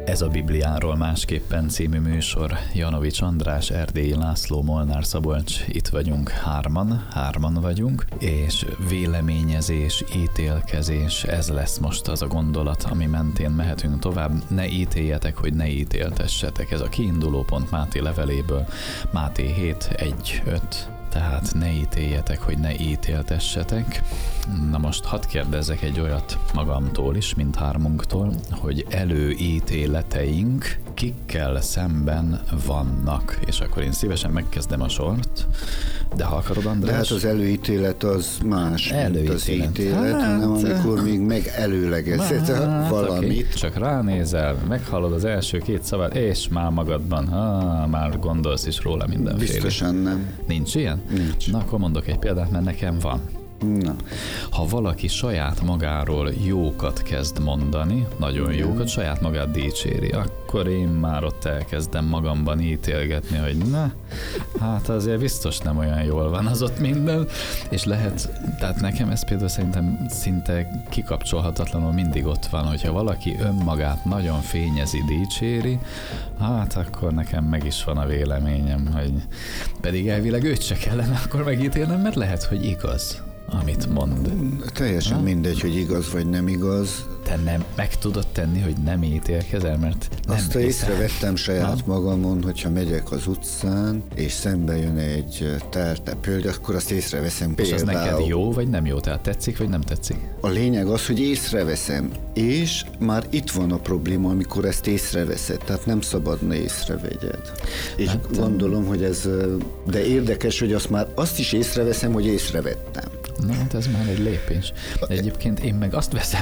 Ez a Bibliáról másképpen című műsor. Janovics András, Erdélyi László, Molnár Szabolcs, itt vagyunk hárman vagyunk, és véleményezés, ítélkezés, ez lesz most az a gondolat, ami mentén mehetünk tovább. Ne ítéljetek, hogy ne ítéltessetek. Ez a kiinduló pont Máté leveléből, Máté 7:1-5. Tehát ne ítéljetek, hogy ne ítéltessetek. Na most hadd kérdezzek egy olyat magamtól is, mint hármunktól, hogy előítéleteink kikkel szemben vannak. És akkor én szívesen megkezdem a sort, de ha akarod, András? De hát az előítélet az más, mint az ítélet, hanem amikor még megelőlegezed valamit. Okay. Csak ránézel, meghallod az első két szavát, és már magadban, már gondolsz is róla mindenféle. Biztosan nem. Nincs ilyen? Nincs. Na, akkor mondok egy példát, mert nekem van. Na. Ha valaki saját magáról jókat kezd mondani, nagyon jókat, saját magát dicséri, akkor én már ott elkezdem magamban ítélgetni, hogy na, hát azért biztos nem olyan jól van az ott minden, és lehet, tehát nekem ez például szerintem szinte kikapcsolhatatlanul mindig ott van, hogyha valaki önmagát nagyon fényezi, dicséri, hát akkor nekem meg is van a véleményem, hogy pedig elvileg őt se kellene akkor megítélnem, mert lehet, hogy igaz, amit mond. Teljesen mindegy, hogy igaz vagy nem igaz. Te nem meg tudod tenni, hogy nem ítélkezel, mert nem azt észrevettem saját magamon, hogyha megyek az utcán, és szembe jön egy példa, akkor azt észreveszem és például. És az neked jó, vagy nem jó? Tehát tetszik, vagy nem tetszik? A lényeg az, hogy észreveszem, és már itt van a probléma, amikor ezt észreveszed, tehát nem szabadna észrevegyed. És hát, gondolom, hogy ez, de érdekes, hogy azt is észreveszem, hogy észrevettem. Na, hát ez már egy lépés. Egyébként én meg azt veszem